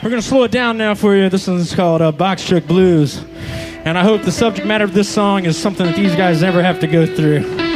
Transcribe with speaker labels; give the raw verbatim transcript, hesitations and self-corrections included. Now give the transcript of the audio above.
Speaker 1: We're going to slow it down now for you. This one's called uh, Box Truck Blues. And I hope the subject matter of this song is something that these guys never have to go through.